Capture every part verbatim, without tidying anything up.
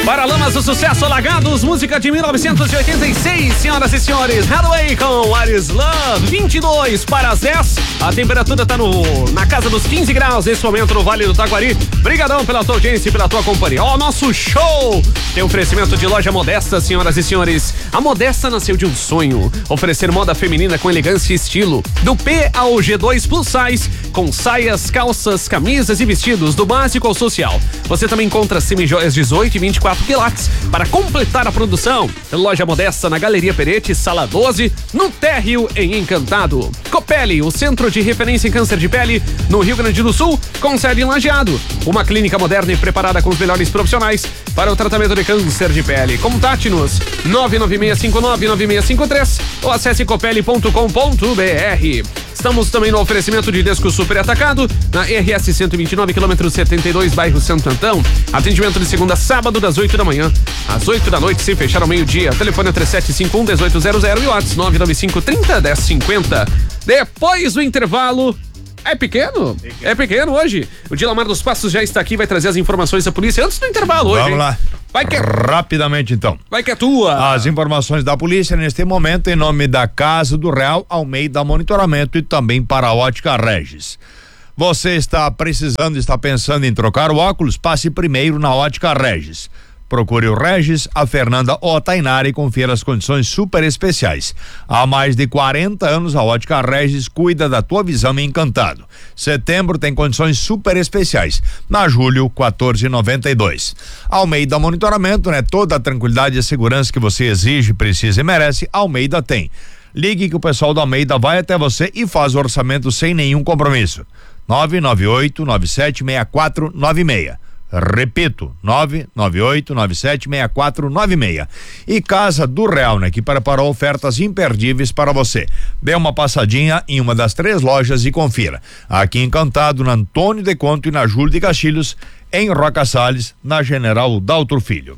Paralamas do Sucesso Alagados, música de mil novecentos e oitenta e seis, senhoras e senhores. Hathaway com What is Love, vinte e dois para as dez. A temperatura tá no, na casa dos quinze graus nesse momento no Vale do Taquari. Brigadão pela tua audiência e pela tua companhia. Ó, nosso show tem oferecimento de Loja Modesta, senhoras e senhores. A Modesta nasceu de um sonho, oferecer moda feminina com elegância e estilo. Do P ao G dois Plus Size, com saias, calças, camisas e vestidos, do básico ao social. Você também encontra semijoias dezoito e vinte e quatro quilates para completar a produção. Loja Modesta na Galeria Peretti, sala doze, no térreo em Encantado. Copeli, o centro de referência em câncer de pele no Rio Grande do Sul, com sede em Lajeado. Uma clínica moderna e preparada com os melhores profissionais para o tratamento de câncer de pele. Contate-nos nove nove seis cinco nove nove seis cinco três ou acesse copeli ponto com ponto br. Estamos também no oferecimento de Desco Super Atacado, na R S cento e vinte e nove, quilômetro setenta e dois, bairro Santo Antão. Atendimento de segunda a sábado, das oito da manhã às oito da noite, sem fechar ao meio-dia. Telefone é três sete cinco um, um oito zero zero e o WhatsApp nove nove cinco, trinta, dez, cinquenta. Depois do intervalo. É pequeno? pequeno? É pequeno hoje. O Dilamar dos Passos já está aqui, vai trazer as informações da polícia antes do intervalo hoje. Vamos hein? lá. Vai que é... Rapidamente então. Vai que é tua. As informações da polícia neste momento em nome da Casa do Real, Almeida Monitoramento e também para a Ótica Regis. Você está precisando, está pensando em trocar o óculos? Passe primeiro na Ótica Regis. Procure o Regis, a Fernanda ou a Tainara e confira as condições super especiais. Há mais de quarenta anos, a Ótica Regis cuida da tua visão em Encantado. Setembro tem condições super especiais. Na julho, quatorze e noventa e dois. Almeida Monitoramento, né? Toda a tranquilidade e segurança que você exige, precisa e merece, Almeida tem. Ligue que o pessoal da Almeida vai até você e faz o orçamento sem nenhum compromisso. nove nove oito nove sete seis quatro nove seis. Repito, nove nove oito nove sete seis quatro nove seis. E Casa do Real, né? Que preparou ofertas imperdíveis para você. Dê uma passadinha em uma das três lojas e confira. Aqui em Encantado, na Antônio de Conto e na Júlio de Castilhos, em Roca Salles, na General Daltro Filho.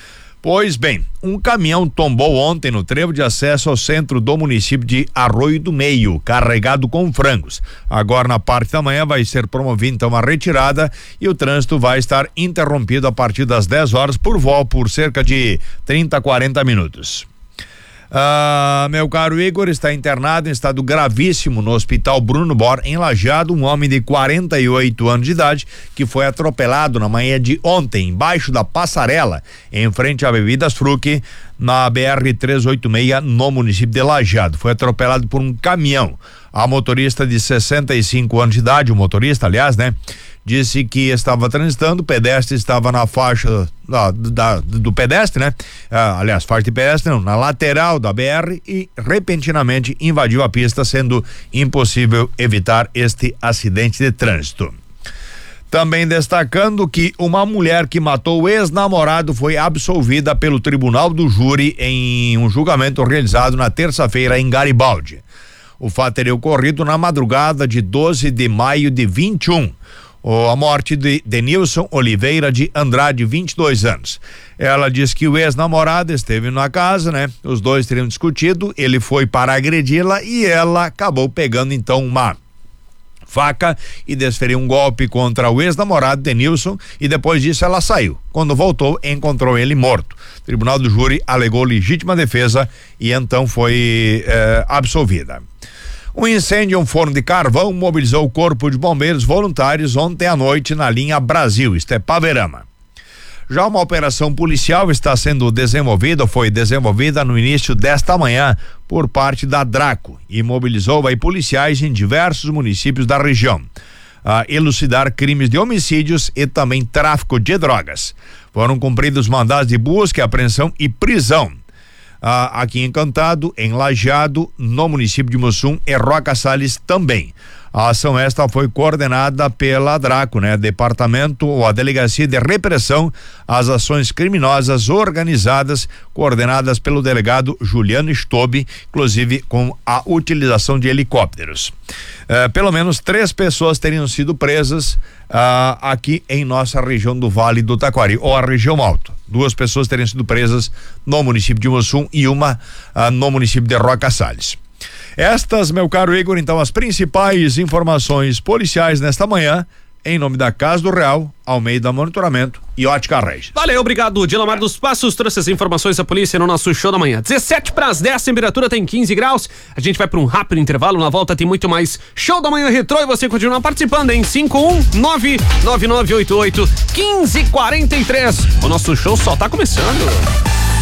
Pois bem, um caminhão tombou ontem no trevo de acesso ao centro do município de Arroio do Meio, carregado com frangos. Agora, na parte da manhã, vai ser promovida então uma retirada e o trânsito vai estar interrompido a partir das dez horas por volta por cerca de trinta a quarenta minutos. Ah, meu caro Igor, está internado em estado gravíssimo no Hospital Bruno Bor, em Lajeado, um homem de quarenta e oito anos de idade que foi atropelado na manhã de ontem, embaixo da passarela, em frente à Bebidas Fruc, na B R trezentos e oitenta e seis, no município de Lajeado. Foi atropelado por um caminhão. A motorista de sessenta e cinco anos de idade, o motorista, aliás, né? Disse que estava transitando, o pedestre estava na faixa da, da, do pedestre, né? Ah, aliás, faixa de pedestre, não, na lateral da B R e repentinamente invadiu a pista, sendo impossível evitar este acidente de trânsito. Também destacando que uma mulher que matou o ex-namorado foi absolvida pelo Tribunal do Júri em um julgamento realizado na terça-feira em Garibaldi. O fato teria ocorrido na madrugada de doze de maio de vinte e um. A morte de Denilson Oliveira de Andrade, vinte e dois anos. Ela diz que o ex-namorado esteve na casa, né? Os dois teriam discutido, ele foi para agredi-la e ela acabou pegando então uma faca e desferiu um golpe contra o ex-namorado Denilson e depois disso ela saiu. Quando voltou, encontrou ele morto. O Tribunal do Júri alegou legítima defesa e então foi eh, absolvida. Um incêndio em um forno de carvão mobilizou o Corpo de Bombeiros Voluntários ontem à noite na linha Brasil, isto é Paverama. Já uma operação policial está sendo desenvolvida, foi desenvolvida no início desta manhã por parte da Draco e mobilizou aí policiais em diversos municípios da região a elucidar crimes de homicídios e também tráfico de drogas. Foram cumpridos mandados de busca, apreensão e prisão. Ah, aqui em Encantado, em Lajeado, no município de Mussum e Roca Salles também. A ação esta foi coordenada pela Draco, né? Departamento ou a Delegacia de Repressão às Ações Criminosas Organizadas, coordenadas pelo delegado Juliano Stobe, inclusive com a utilização de helicópteros. Eh, pelo menos três pessoas teriam sido presas ah, aqui em nossa região do Vale do Taquari, ou a região alta. Duas pessoas teriam sido presas no município de Mussum e uma ah, no município de Roca Salles. Estas, meu caro Igor, então as principais informações policiais nesta manhã em nome da Casa do Real, Almeida Monitoramento e Ótica Regis. Valeu, obrigado, Dilamar dos Passos, trouxe as informações da polícia no nosso show da manhã. dezessete para as dez, temperatura tem quinze graus, a gente vai para um rápido intervalo, na volta tem muito mais show da manhã retrô e você continua participando em cinco um nove nove nove oito oito um cinco quatro três. O nosso show só tá começando.